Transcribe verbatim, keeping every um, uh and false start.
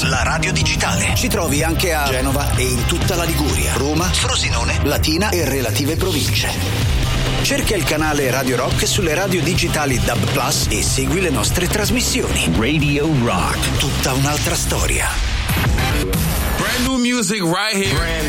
Plus, la radio digitale. Ci trovi anche a Genova e in tutta la Liguria, Roma, Frosinone, Latina e relative province. Cerca il canale Radio Rock sulle radio digitali D A B Plus e segui le nostre trasmissioni. Radio Rock, tutta un'altra storia. Brand new music right here. Brand